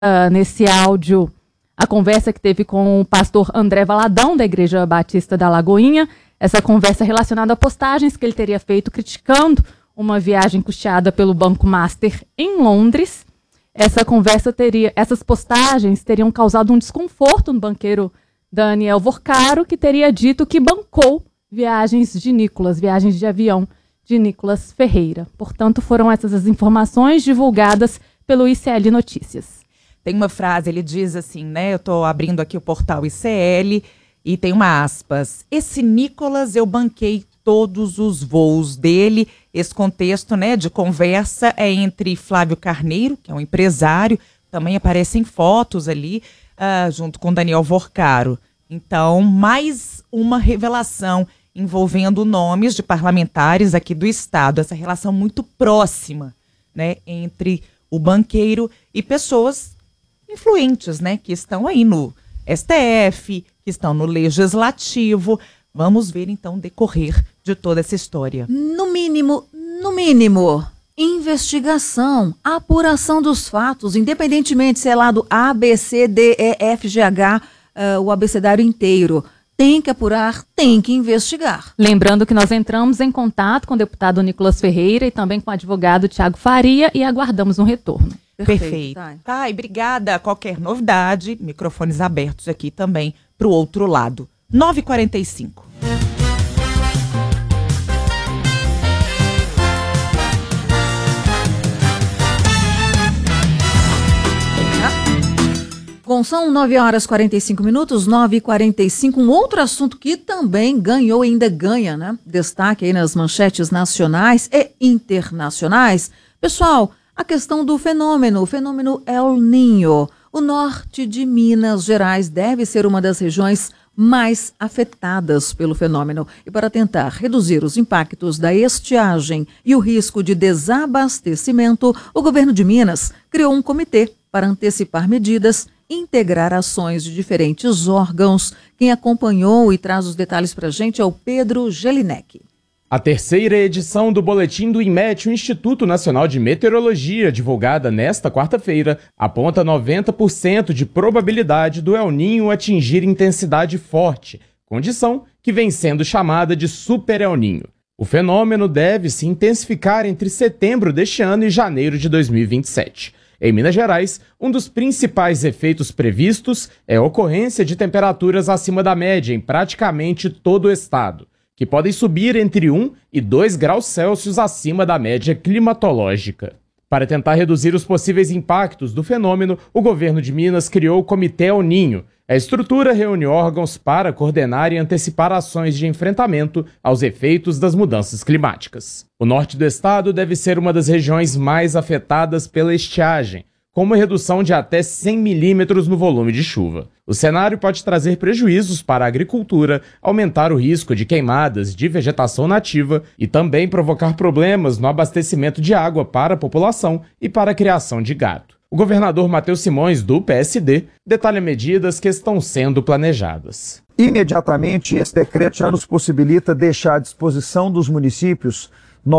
nesse áudio a conversa que teve com o pastor André Valadão, da Igreja Batista da Lagoinha, essa conversa relacionada a postagens que ele teria feito criticando uma viagem custeada pelo Banco Master em Londres. Essas postagens teriam causado um desconforto no banqueiro Daniel Vorcaro, que teria dito que bancou viagens de avião de Nicolas Ferreira. Portanto, foram essas as informações divulgadas pelo ICL Notícias. Tem uma frase, ele diz assim, né? Eu estou abrindo aqui o portal ICL e tem uma aspas. Esse Nicolas, eu banquei todos os voos dele. Esse contexto, né, de conversa é entre Flávio Carneiro, que é um empresário, também aparecem fotos ali, junto com Daniel Vorcaro. Então, mais uma revelação envolvendo nomes de parlamentares aqui do Estado, essa relação muito próxima, né, entre o banqueiro e pessoas influentes, né, que estão aí no STF, que estão no Legislativo. Vamos ver, então, o decorrer de toda essa história. No mínimo, investigação, apuração dos fatos, independentemente se é lá do A, B, C, D, E, F, G, H, o abecedário inteiro. Tem que apurar, tem que investigar. Lembrando que nós entramos em contato com o deputado Nicolas Ferreira e também com o advogado Tiago Faria e aguardamos um retorno. Perfeito. Tá, e obrigada. Qualquer novidade, microfones abertos aqui também para o outro lado. 9h45. Bom, são 9h45, 9h45. Um outro assunto que também ganhou e ainda ganha, né? Destaque aí nas manchetes nacionais e internacionais. Pessoal, a questão do fenômeno, o fenômeno El Niño. O norte de Minas Gerais deve ser uma das regiões mais afetadas pelo fenômeno. E para tentar reduzir os impactos da estiagem e o risco de desabastecimento, o governo de Minas criou um comitê para antecipar medidas e integrar ações de diferentes órgãos. Quem acompanhou e traz os detalhes para a gente é o Pedro Gelinek. A terceira edição do Boletim do INMET, o Instituto Nacional de Meteorologia, divulgada nesta quarta-feira, aponta 90% de probabilidade do El Niño atingir intensidade forte, condição que vem sendo chamada de Super El Niño. O fenômeno deve se intensificar entre setembro deste ano e janeiro de 2027. Em Minas Gerais, um dos principais efeitos previstos é a ocorrência de temperaturas acima da média em praticamente todo o estado, que podem subir entre 1 e 2 graus Celsius acima da média climatológica. Para tentar reduzir os possíveis impactos do fenômeno, o governo de Minas criou o Comitê El Niño. A estrutura reúne órgãos para coordenar e antecipar ações de enfrentamento aos efeitos das mudanças climáticas. O norte do estado deve ser uma das regiões mais afetadas pela estiagem, com uma redução de até 100 milímetros no volume de chuva. O cenário pode trazer prejuízos para a agricultura, aumentar o risco de queimadas de vegetação nativa e também provocar problemas no abastecimento de água para a população e para a criação de gado. O governador Matheus Simões, do PSD, detalha medidas que estão sendo planejadas. Imediatamente, esse decreto já nos possibilita deixar à disposição dos municípios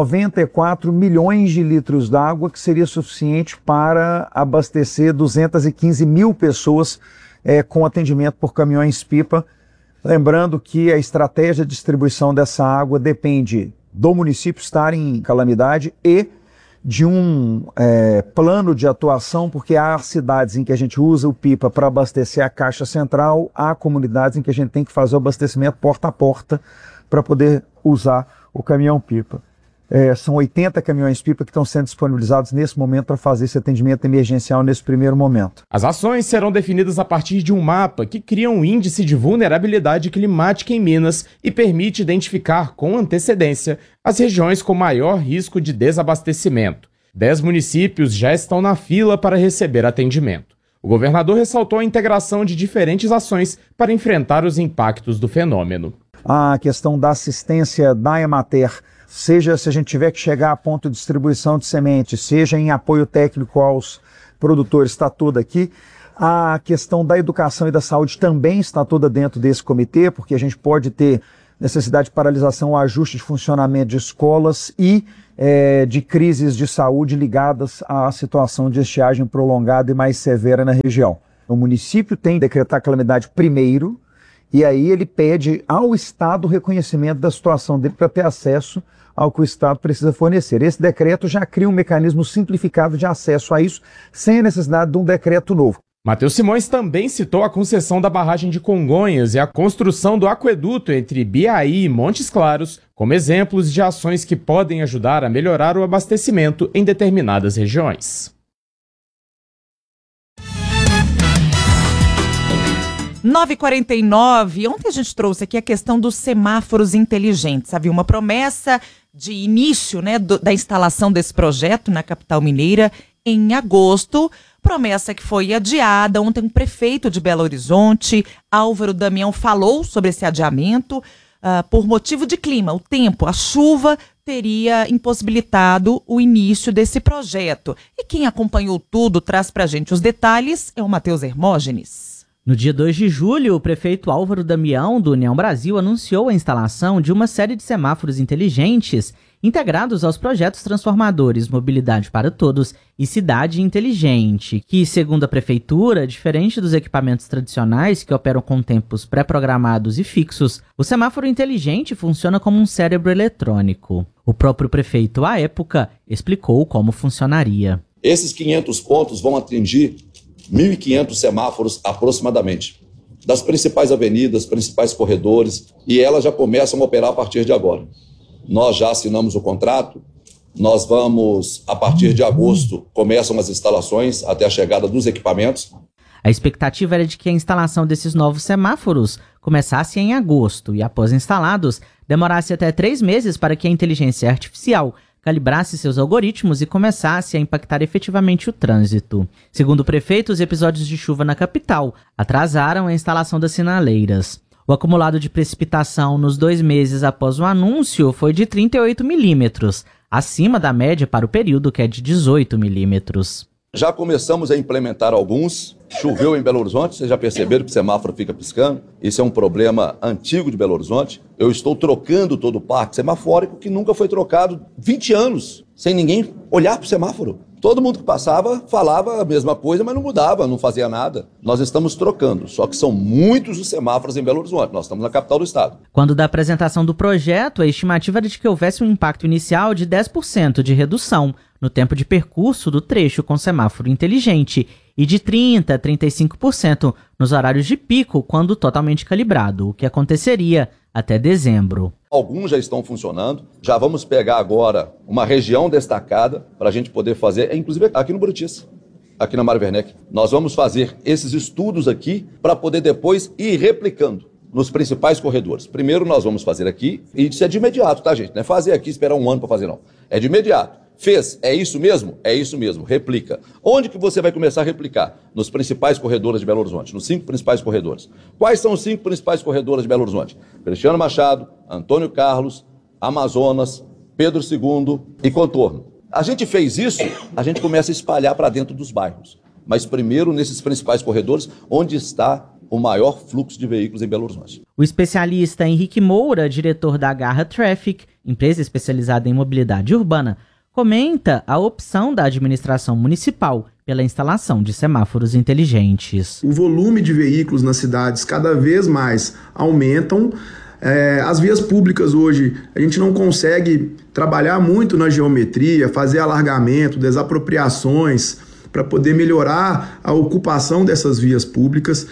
94 milhões de litros d'água, que seria suficiente para abastecer 215 mil pessoas com atendimento por caminhões-pipa. Lembrando que a estratégia de distribuição dessa água depende do município estar em calamidade e de um plano de atuação, porque há cidades em que a gente usa o pipa para abastecer a caixa central, há comunidades em que a gente tem que fazer o abastecimento porta a porta para poder usar o caminhão-pipa. São 80 caminhões-pipa que estão sendo disponibilizados nesse momento para fazer esse atendimento emergencial nesse primeiro momento. As ações serão definidas a partir de um mapa que cria um índice de vulnerabilidade climática em Minas e permite identificar com antecedência as regiões com maior risco de desabastecimento. 10 municípios já estão na fila para receber atendimento. O governador ressaltou a integração de diferentes ações para enfrentar os impactos do fenômeno. A questão da assistência da Emater, seja se a gente tiver que chegar a ponto de distribuição de sementes, seja em apoio técnico aos produtores, está tudo aqui. A questão da educação e da saúde também está toda dentro desse comitê, porque a gente pode ter necessidade de paralisação ou ajuste de funcionamento de escolas e de crises de saúde ligadas à situação de estiagem prolongada e mais severa na região. O município tem que decretar calamidade primeiro, e aí ele pede ao Estado o reconhecimento da situação dele para ter acesso ao que o Estado precisa fornecer. Esse decreto já cria um mecanismo simplificado de acesso a isso, sem a necessidade de um decreto novo. Matheus Simões também citou a concessão da barragem de Congonhas e a construção do aqueduto entre Biaí e Montes Claros como exemplos de ações que podem ajudar a melhorar o abastecimento em determinadas regiões. 9h49, ontem a gente trouxe aqui a questão dos semáforos inteligentes. Havia uma promessa de início, né, da instalação desse projeto na capital mineira em agosto. Promessa que foi adiada. Ontem o prefeito de Belo Horizonte, Álvaro Damião, falou sobre esse adiamento por motivo de clima. O tempo, a chuva teria impossibilitado o início desse projeto. E quem acompanhou tudo, traz pra gente os detalhes, é o Matheus Hermógenes. No dia 2 de julho, o prefeito Álvaro Damião, do União Brasil, anunciou a instalação de uma série de semáforos inteligentes integrados aos projetos transformadores Mobilidade para Todos e Cidade Inteligente, que, segundo a prefeitura, diferente dos equipamentos tradicionais que operam com tempos pré-programados e fixos, o semáforo inteligente funciona como um cérebro eletrônico. O próprio prefeito, à época, explicou como funcionaria. Esses 500 pontos vão atingir 1.500 semáforos aproximadamente, das principais avenidas, principais corredores, e elas já começam a operar a partir de agora. Nós já assinamos o contrato, nós vamos, a partir de agosto, começam as instalações até a chegada dos equipamentos. A expectativa era de que a instalação desses novos semáforos começasse em agosto e, após instalados, demorasse até 3 meses para que a inteligência artificial calibrasse seus algoritmos e começasse a impactar efetivamente o trânsito. Segundo o prefeito, os episódios de chuva na capital atrasaram a instalação das sinaleiras. O acumulado de precipitação nos 2 meses após o anúncio foi de 38 milímetros, acima da média para o período, que é de 18 milímetros. Já começamos a implementar alguns. Choveu em Belo Horizonte, vocês já perceberam que o semáforo fica piscando. Isso é um problema antigo de Belo Horizonte. Eu estou trocando todo o parque semafórico que nunca foi trocado 20 anos, sem ninguém olhar para o semáforo. Todo mundo que passava falava a mesma coisa, mas não mudava, não fazia nada. Nós estamos trocando, só que são muitos os semáforos em Belo Horizonte. Nós estamos na capital do estado. Quando da apresentação do projeto, a estimativa era de que houvesse um impacto inicial de 10% de redução no tempo de percurso do trecho com semáforo inteligente e de 30% a 35% nos horários de pico, quando totalmente calibrado, o que aconteceria até dezembro. Alguns já estão funcionando, já vamos pegar agora uma região destacada para a gente poder fazer, inclusive aqui no Buritiça, aqui na Mário Werneck. Nós vamos fazer esses estudos aqui para poder depois ir replicando nos principais corredores. Primeiro nós vamos fazer aqui, e isso é de imediato, tá, gente? Não é fazer aqui e esperar um ano para fazer, não. É de imediato. Fez? É isso mesmo? É isso mesmo. Replica. Onde que você vai começar a replicar? Nos principais corredores de Belo Horizonte, nos 5 principais corredores. Quais são os 5 principais corredores de Belo Horizonte? Cristiano Machado, Antônio Carlos, Amazonas, Pedro II e contorno. A gente fez isso, a gente começa a espalhar para dentro dos bairros. Mas primeiro nesses principais corredores, onde está o maior fluxo de veículos em Belo Horizonte. O especialista Henrique Moura, diretor da Garra Traffic, empresa especializada em mobilidade urbana, comenta a opção da administração municipal pela instalação de semáforos inteligentes. O volume de veículos nas cidades cada vez mais aumentam. As vias públicas hoje, a gente não consegue trabalhar muito na geometria, fazer alargamento, desapropriações, para poder melhorar a ocupação dessas vias públicas.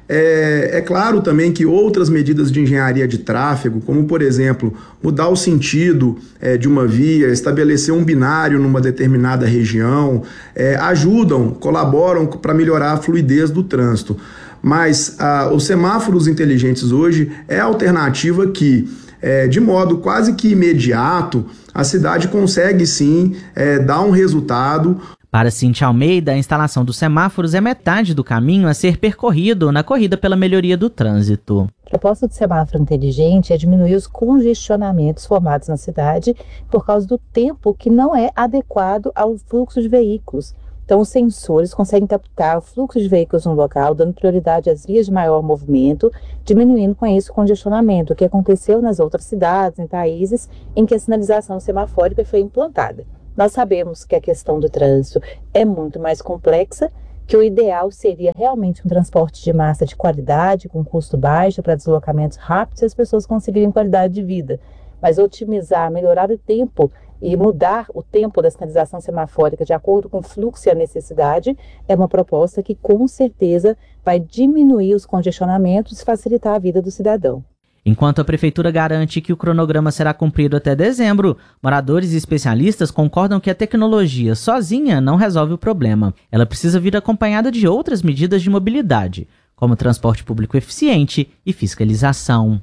É claro também que outras medidas de engenharia de tráfego, como por exemplo, mudar o sentido de uma via, estabelecer um binário numa determinada região, ajudam, colaboram para melhorar a fluidez do trânsito. Mas os semáforos inteligentes hoje é a alternativa que, de modo quase que imediato, a cidade consegue sim dar um resultado. Para Cíntia Almeida, a instalação dos semáforos é metade do caminho a ser percorrido na corrida pela melhoria do trânsito. A proposta do semáforo inteligente é diminuir os congestionamentos formados na cidade por causa do tempo que não é adequado ao fluxo de veículos. Então, os sensores conseguem captar o fluxo de veículos no local, dando prioridade às vias de maior movimento, diminuindo com isso o congestionamento, o que aconteceu nas outras cidades, em países em que a sinalização semafórica foi implantada. Nós sabemos que a questão do trânsito é muito mais complexa, que o ideal seria realmente um transporte de massa de qualidade, com custo baixo, para deslocamentos rápidos e as pessoas conseguirem qualidade de vida. Mas otimizar, melhorar o tempo e mudar o tempo da sinalização semafórica de acordo com o fluxo e a necessidade é uma proposta que com certeza vai diminuir os congestionamentos e facilitar a vida do cidadão. Enquanto a Prefeitura garante que o cronograma será cumprido até dezembro, moradores e especialistas concordam que a tecnologia sozinha não resolve o problema. Ela precisa vir acompanhada de outras medidas de mobilidade, como transporte público eficiente e fiscalização.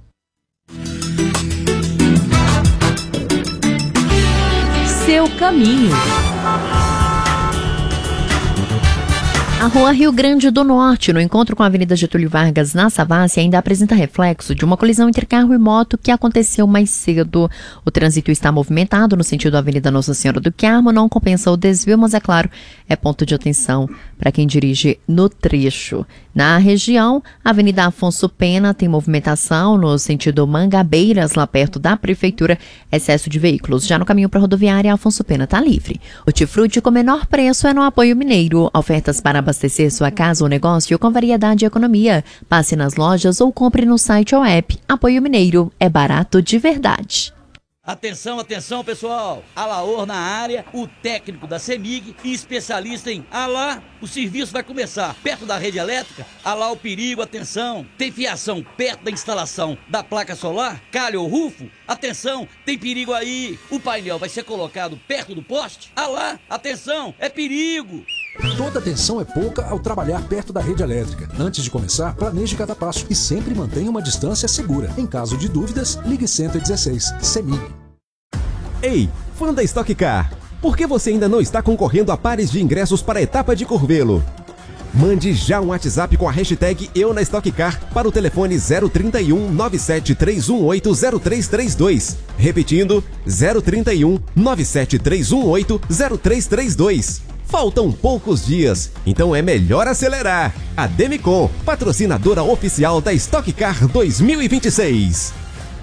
Seu caminho. A Rua Rio Grande do Norte, no encontro com a Avenida Getúlio Vargas, na Savassi, ainda apresenta reflexo de uma colisão entre carro e moto que aconteceu mais cedo. O trânsito está movimentado no sentido da Avenida Nossa Senhora do Carmo, não compensa o desvio, mas é claro, é ponto de atenção para quem dirige no trecho. Na região, a Avenida Afonso Pena tem movimentação no sentido Mangabeiras, lá perto da Prefeitura, excesso de veículos. Já no caminho para a rodoviária, Afonso Pena está livre. O Hortifruti com menor preço é no Apoio Mineiro. Ofertas para abastecer sua casa ou negócio com variedade e economia. Passe nas lojas ou compre no site ou app. Apoio Mineiro é barato de verdade. Atenção, atenção, pessoal! Alaor na área, o técnico da CEMIG e especialista em Alá. O serviço vai começar perto da rede elétrica. Alá o perigo, atenção! Tem fiação perto da instalação da placa solar? Calha ou rufo? Atenção, tem perigo aí! O painel vai ser colocado perto do poste? Alá, atenção, é perigo! Toda atenção é pouca ao trabalhar perto da rede elétrica. Antes de começar, planeje cada passo e sempre mantenha uma distância segura. Em caso de dúvidas, ligue 116 CEMIG. Ei, fã da Stock Car, por que você ainda não está concorrendo a pares de ingressos para a etapa de Curvelo? Mande já um WhatsApp com a hashtag Eu na Stock Car para o telefone 031 97318 0332. Repetindo, 031 97318 0332. Faltam poucos dias, então é melhor acelerar. A Demicon, patrocinadora oficial da Stock Car 2026.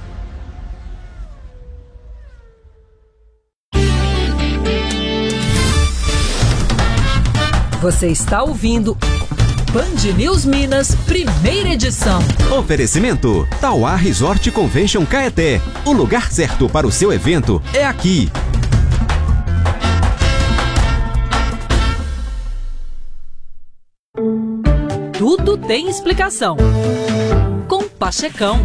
Você está ouvindo Band News Minas, primeira edição. Oferecimento: Tauá Resort Convention Caeté. O lugar certo para o seu evento é aqui. Tudo tem explicação. Com Pachecão.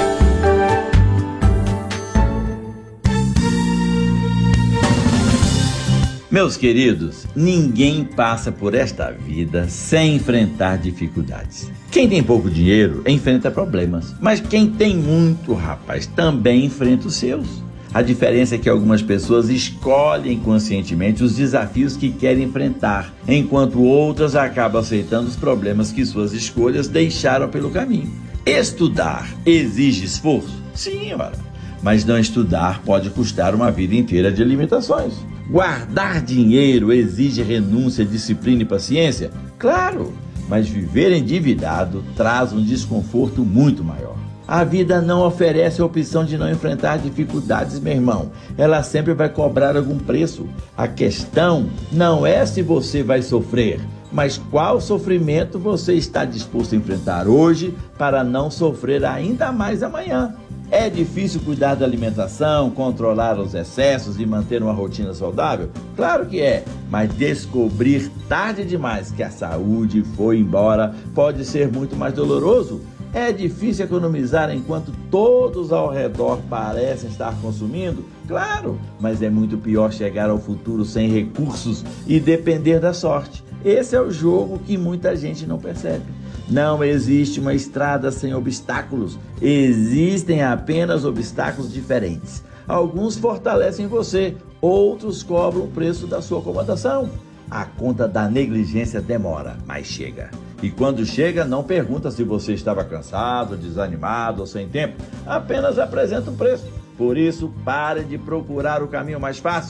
Meus queridos, ninguém passa por esta vida sem enfrentar dificuldades. Quem tem pouco dinheiro enfrenta problemas, mas quem tem muito, rapaz, também enfrenta os seus. A diferença é que algumas pessoas escolhem conscientemente os desafios que querem enfrentar, enquanto outras acabam aceitando os problemas que suas escolhas deixaram pelo caminho. Estudar exige esforço? Sim, ora. Mas não estudar pode custar uma vida inteira de limitações. Guardar dinheiro exige renúncia, disciplina e paciência? Claro, mas viver endividado traz um desconforto muito maior. A vida não oferece a opção de não enfrentar dificuldades, meu irmão. Ela sempre vai cobrar algum preço. A questão não é se você vai sofrer, mas qual sofrimento você está disposto a enfrentar hoje para não sofrer ainda mais amanhã. É difícil cuidar da alimentação, controlar os excessos e manter uma rotina saudável? Claro que é, mas descobrir tarde demais que a saúde foi embora pode ser muito mais doloroso. É difícil economizar enquanto todos ao redor parecem estar consumindo? Claro, mas é muito pior chegar ao futuro sem recursos e depender da sorte. Esse é o jogo que muita gente não percebe. Não existe uma estrada sem obstáculos, existem apenas obstáculos diferentes. Alguns fortalecem você, outros cobram o preço da sua acomodação. A conta da negligência demora, mas chega. E quando chega, não pergunta se você estava cansado, desanimado ou sem tempo, apenas apresenta um preço. Por isso, pare de procurar o caminho mais fácil,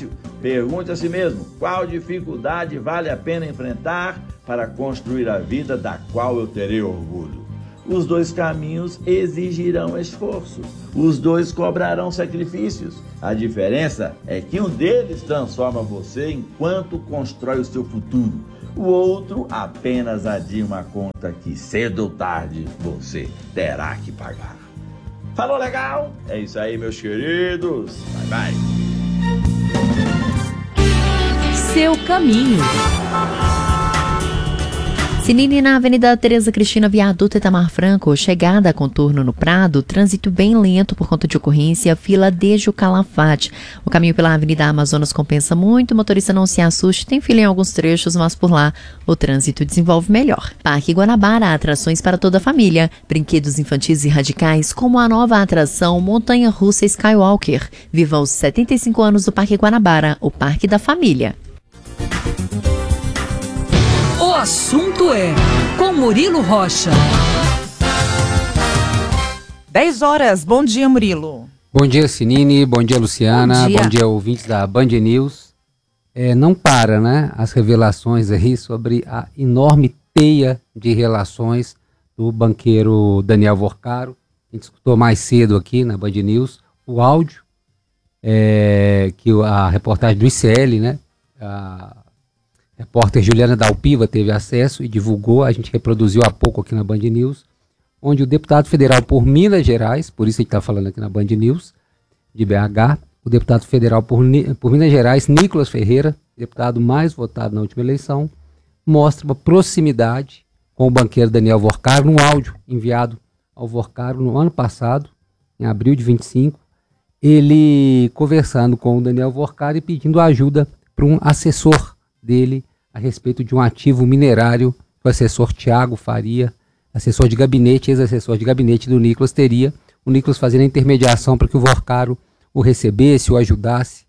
Pergunte a si mesmo qual dificuldade vale a pena enfrentar para construir a vida da qual eu terei orgulho. Os dois caminhos exigirão esforço. Os dois cobrarão sacrifícios. A diferença é que um deles transforma você enquanto constrói o seu futuro. O outro apenas adia uma conta que cedo ou tarde você terá que pagar. Falou legal? É isso aí, meus queridos. Bye, bye. Seu caminho. Sinini na Avenida Tereza Cristina, viaduto Itamar Franco, chegada a contorno no Prado, trânsito bem lento por conta de ocorrência, fila desde o Calafate. O caminho pela Avenida Amazonas compensa muito, o motorista não se assuste, tem fila em alguns trechos, mas por lá o trânsito desenvolve melhor. Parque Guanabara, atrações para toda a família, brinquedos infantis e radicais, como a nova atração Montanha Russa Skywalker. Viva os 75 anos do Parque Guanabara, o parque da família. O assunto é com Murilo Rocha. 10 horas. Bom dia, Murilo. Bom dia, Sinini. Bom dia, Luciana. Bom dia, ouvintes da Band News. Não para, né? As revelações aí sobre a enorme teia de relações do banqueiro Daniel Vorcaro. A gente escutou mais cedo aqui na Band News o áudio que a reportagem do ICL, né? A repórter Juliana Dalpiva teve acesso e divulgou, a gente reproduziu há pouco aqui na Band News, onde o deputado federal por Minas Gerais, por isso a gente está falando aqui na Band News, de BH, o deputado federal por Minas Gerais, Nicolas Ferreira, deputado mais votado na última eleição, mostra uma proximidade com o banqueiro Daniel Vorcaro, num áudio enviado ao Vorcaro no ano passado, em abril de 25, ele conversando com o Daniel Vorcaro e pedindo ajuda para um assessor dele a respeito de um ativo minerário que o assessor Tiago Faria, assessor de gabinete, ex-assessor de gabinete do Nicolas, teria. O Nicolas fazendo a intermediação para que o Vorcaro o recebesse, o ajudasse.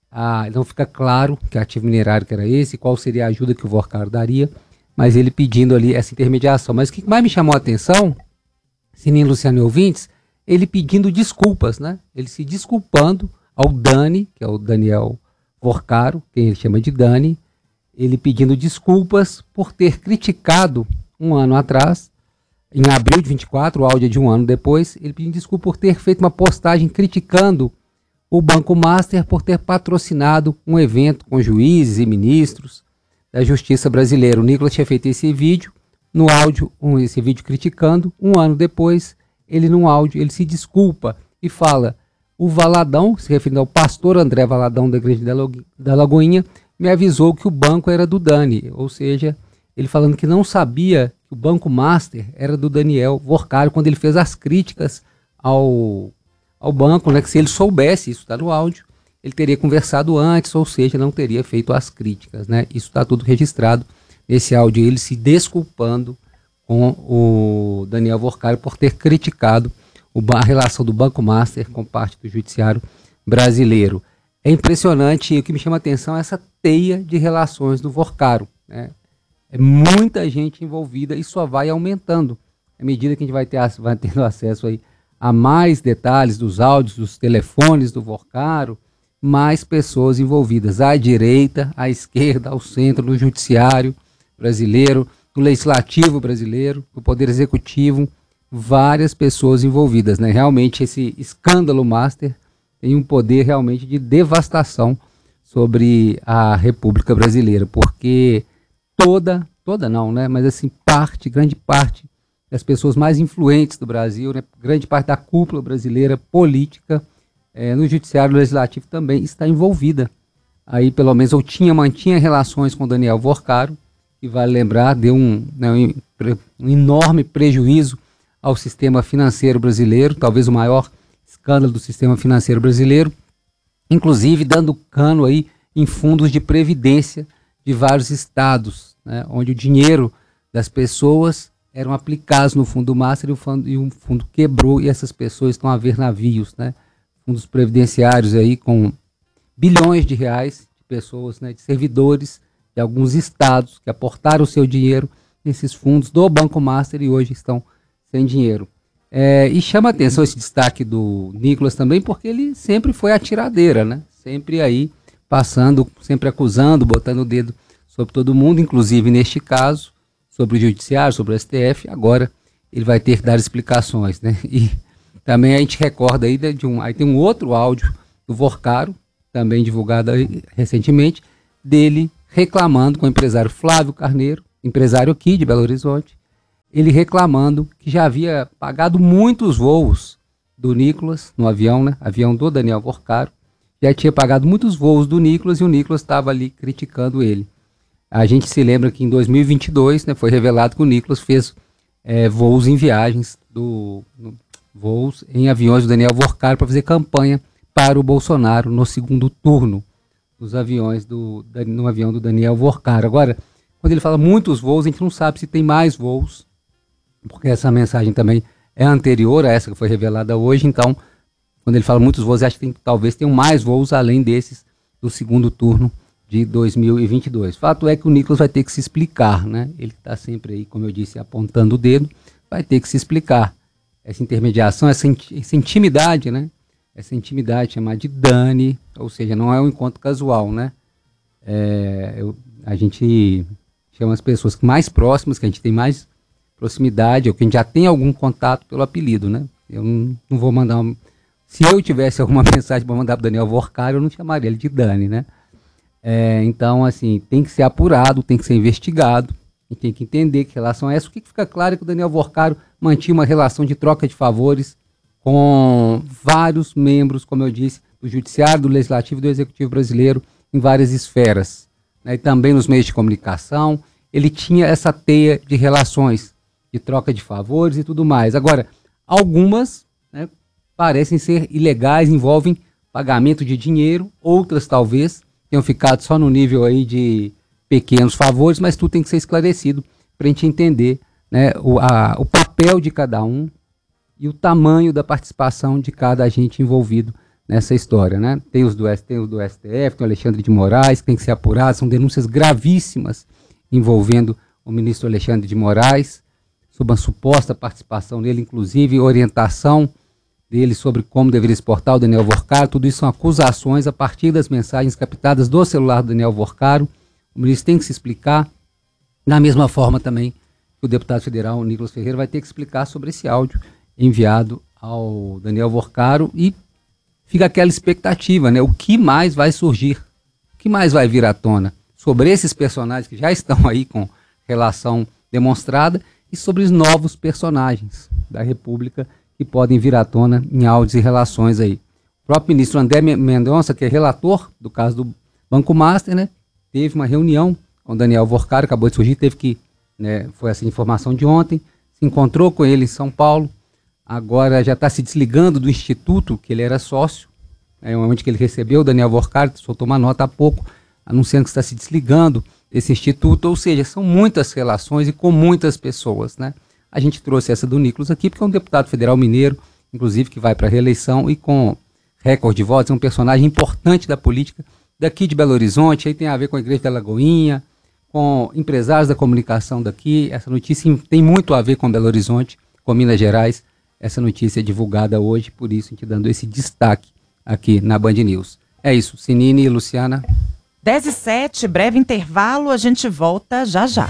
Não fica claro que ativo minerário que era esse, qual seria a ajuda que o Vorcaro daria, mas ele pedindo ali essa intermediação. Mas o que mais me chamou a atenção, Sininho, Luciano e ouvintes, ele pedindo desculpas, né? Ele se desculpando ao Dani, que é o Daniel Vorcaro, quem ele chama de Dani, ele pedindo desculpas por ter criticado um ano atrás, em abril de 24, o áudio de um ano depois, ele pedindo desculpa por ter feito uma postagem criticando o Banco Master por ter patrocinado um evento com juízes e ministros da Justiça Brasileira. O Nicolas tinha feito esse vídeo, no áudio, esse vídeo criticando, um ano depois, ele no áudio, ele se desculpa e fala: o Valadão, se referindo ao pastor André Valadão da Igreja da Lagoinha, me avisou que o banco era do Dani, ou seja, ele falando que não sabia que o Banco Master era do Daniel Vorcaro, quando ele fez as críticas ao banco, né, que se ele soubesse, isso está no áudio, ele teria conversado antes, ou seja, não teria feito as críticas, né? Isso está tudo registrado nesse áudio, ele se desculpando com o Daniel Vorcaro por ter criticado a relação do Banco Master com parte do judiciário brasileiro. É impressionante, e o que me chama a atenção é essa teia de relações do Vorcaro, né? É muita gente envolvida e só vai aumentando. À medida que a gente vai tendo acesso aí a mais detalhes dos áudios, dos telefones do Vorcaro, mais pessoas envolvidas, à direita, à esquerda, ao centro, no judiciário brasileiro, no legislativo brasileiro, no poder executivo, várias pessoas envolvidas, né? Realmente esse escândalo Master tem um poder realmente de devastação sobre a República Brasileira, porque toda não, né? Mas assim, grande parte das pessoas mais influentes do Brasil, né? Grande parte da cúpula brasileira política, no judiciário legislativo também está envolvida. Aí pelo menos mantinha relações com Daniel Vorcaro, que vale lembrar, deu um enorme prejuízo ao sistema financeiro brasileiro, talvez o maior escândalo do sistema financeiro brasileiro, inclusive dando cano aí em fundos de previdência de vários estados, né, onde o dinheiro das pessoas eram aplicados no fundo Master e o fundo quebrou e essas pessoas estão a ver navios, né, fundos previdenciários aí com bilhões de reais de pessoas, né, de servidores de alguns estados que aportaram o seu dinheiro nesses fundos do Banco Master e hoje estão sem dinheiro. E chama a atenção esse destaque do Nicolas também, porque ele sempre foi a tiradeira, né? Sempre aí passando, sempre acusando, botando o dedo sobre todo mundo, inclusive neste caso, sobre o Judiciário, sobre o STF. Agora ele vai ter que dar explicações, né? E também a gente recorda aí aí tem um outro áudio do Vorcaro, também divulgado aí recentemente, dele reclamando com o empresário Flávio Carneiro, empresário aqui de Belo Horizonte, ele reclamando que já havia pagado muitos voos do Nicolas, no avião, né? Avião do Daniel Vorcaro, já tinha pagado muitos voos do Nicolas e o Nicolas estava ali criticando ele. A gente se lembra que em 2022, né, foi revelado que o Nicolas fez voos em viagens, voos em aviões do Daniel Vorcaro para fazer campanha para o Bolsonaro no segundo turno dos aviões no avião do Daniel Vorcaro. Agora, quando ele fala muitos voos, a gente não sabe se tem mais voos, porque essa mensagem também é anterior a essa que foi revelada hoje. Então, quando ele fala muitos voos, acho que talvez tenham mais voos além desses do segundo turno de 2022. Fato é que o Nicolas vai ter que se explicar, né? Ele está sempre aí, como eu disse, apontando o dedo, vai ter que se explicar. Essa intermediação, essa intimidade, né? Essa intimidade chamada de Dani, ou seja, não é um encontro casual, né? A gente chama as pessoas mais próximas, que a gente tem mais proximidade, ou que a gente já tem algum contato pelo apelido, né? Eu não vou mandar se eu tivesse alguma mensagem para mandar para o Daniel Vorcaro, eu não chamaria ele de Dani, né? Então, assim, tem que ser apurado, tem que ser investigado, e tem que entender que relação é essa. O que fica claro é que o Daniel Vorcaro mantinha uma relação de troca de favores com vários membros, como eu disse, do Judiciário, do Legislativo e do Executivo brasileiro, em várias esferas, né? E também nos meios de comunicação. Ele tinha essa teia de relações, de troca de favores e tudo mais. Agora, algumas, né, parecem ser ilegais, envolvem pagamento de dinheiro, outras talvez tenham ficado só no nível aí de pequenos favores, mas tudo tem que ser esclarecido para a gente entender, né, o papel de cada um e o tamanho da participação de cada agente envolvido nessa história, né? Tem os do STF, tem o Alexandre de Moraes, que tem que ser apurado, são denúncias gravíssimas envolvendo o ministro Alexandre de Moraes, sob a suposta participação dele, inclusive orientação dele sobre como deveria exportar o Daniel Vorcaro. Tudo isso são acusações a partir das mensagens captadas do celular do Daniel Vorcaro. O ministro tem que se explicar, da mesma forma também que o deputado federal Nicolas Ferreira vai ter que explicar sobre esse áudio enviado ao Daniel Vorcaro, e fica aquela expectativa, né? O que mais vai surgir? O que mais vai vir à tona sobre esses personagens que já estão aí com relação demonstrada e sobre os novos personagens da República que podem vir à tona em áudios e relações aí. O próprio ministro André Mendonça, que é relator do caso do Banco Master, né, teve uma reunião com o Daniel Vorcaro, acabou de surgir, teve que, né, foi essa informação de ontem, se encontrou com ele em São Paulo, agora já está se desligando do instituto que ele era sócio, onde que ele recebeu o Daniel Vorcaro, soltou uma nota há pouco, anunciando que está se desligando desse instituto, ou seja, são muitas relações e com muitas pessoas, né? A gente trouxe essa do Nicolas aqui, porque é um deputado federal mineiro, inclusive, que vai para a reeleição e com recorde de votos, é um personagem importante da política daqui de Belo Horizonte, aí tem a ver com a Igreja da Lagoinha, com empresários da comunicação daqui. Essa notícia tem muito a ver com Belo Horizonte, com Minas Gerais. Essa notícia é divulgada hoje, por isso a gente dando esse destaque aqui na Band News. É isso, Sinine e Luciana. 10h07, breve intervalo, a gente volta já já.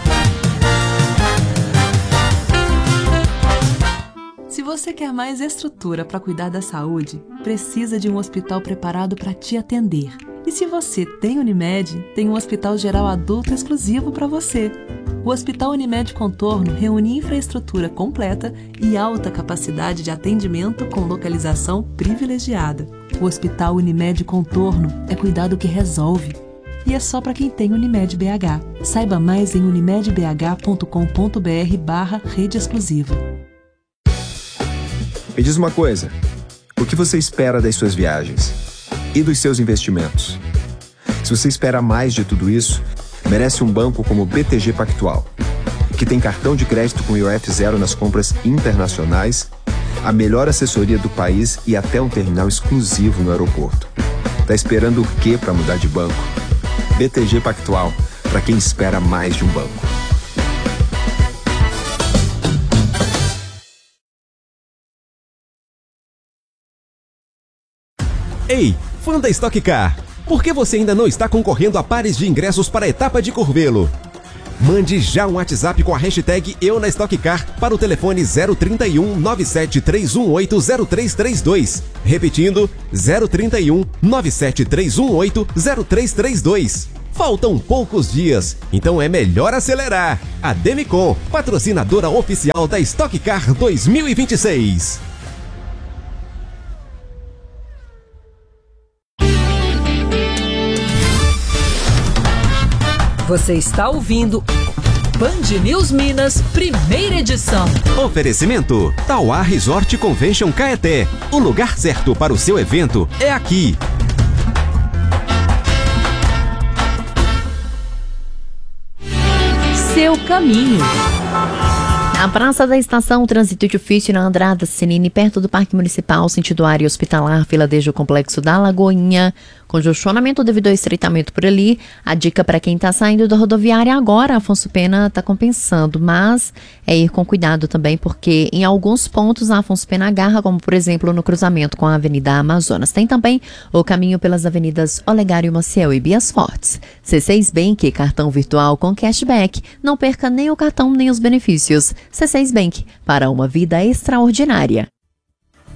Se você quer mais estrutura para cuidar da saúde, precisa de um hospital preparado para te atender. E se você tem Unimed, tem um hospital geral adulto exclusivo para você. O Hospital Unimed Contorno reúne infraestrutura completa e alta capacidade de atendimento com localização privilegiada. O Hospital Unimed Contorno é cuidado que resolve. E é só para quem tem Unimed BH. Saiba mais em unimedbh.com.br/rede exclusiva. Me diz uma coisa, o que você espera das suas viagens? E dos seus investimentos? Se você espera mais de tudo isso, merece um banco como o BTG Pactual, que tem cartão de crédito com IOF zero nas compras internacionais, a melhor assessoria do país e até um terminal exclusivo no aeroporto. Tá esperando o quê para mudar de banco? BTG Pactual, para quem espera mais de um banco. Ei, fã da Stock Car! Por que você ainda não está concorrendo a pares de ingressos para a etapa de Curvelo? Mande já um WhatsApp com a hashtag Eu na Stock Car para o telefone 031 97318 0332. Repetindo, 031 97318 0332. Faltam poucos dias, então é melhor acelerar. A Demicon, patrocinadora oficial da Stock Car 2026. Você está ouvindo Band News Minas, primeira edição. Oferecimento: Tauá Resort Convention Caeté. O lugar certo para o seu evento é aqui. Seu caminho. Na Praça da Estação, trânsito difícil na Andrada Cenini, perto do Parque Municipal, sentido área hospitalar, fila desde o Complexo da Lagoinha. Congestionamento devido ao estreitamento por ali. A dica para quem está saindo da rodoviária agora, Afonso Pena está compensando, mas é ir com cuidado também, porque em alguns pontos a Afonso Pena agarra, como por exemplo no cruzamento com a Avenida Amazonas. Tem também o caminho pelas avenidas Olegário Maciel e Bias Fortes. C6 Bank, cartão virtual com cashback. Não perca nem o cartão nem os benefícios. C6 Bank, para uma vida extraordinária.